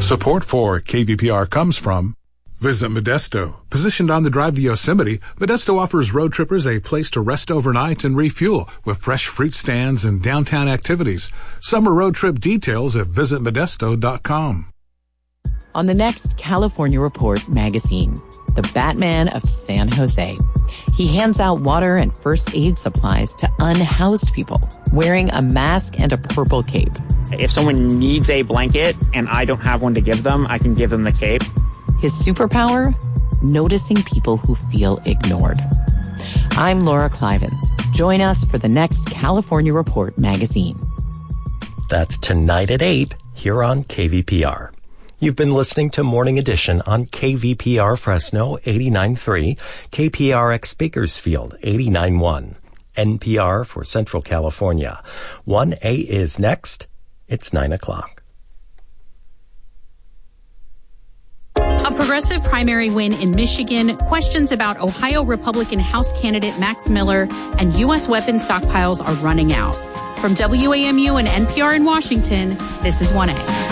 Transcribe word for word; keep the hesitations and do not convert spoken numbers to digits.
Support for K V P R comes from Visit Modesto. Positioned on the drive to Yosemite, Modesto offers road trippers a place to rest overnight and refuel with fresh fruit stands and downtown activities. Summer road trip details at visit modesto dot com. On the next California Report magazine, the Batman of San Jose. He hands out water and first aid supplies to unhoused people, wearing a mask and a purple cape. If someone needs a blanket and I don't have one to give them, I can give them the cape. His superpower? Noticing people who feel ignored. I'm Laura Clivens. Join us for the next California Report magazine. That's tonight at eight here on K V P R. You've been listening to Morning Edition on K V P R Fresno eighty-nine point three, K P R X Bakersfield eighty-nine point one, N P R for Central California. one A is next. It's nine o'clock. A progressive primary win in Michigan, questions about Ohio Republican House candidate Max Miller, and U S weapon stockpiles are running out. From W A M U and N P R in Washington, this is one A.